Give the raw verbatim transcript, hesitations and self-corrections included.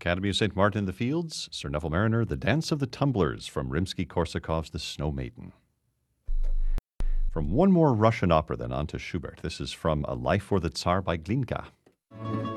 Academy of Saint Martin in the Fields, Sir Neville Mariner, The Dance of the Tumblers from Rimsky-Korsakov's The Snow Maiden. From one more Russian opera, then on to Schubert. This is from A Life for the Tsar by Glinka.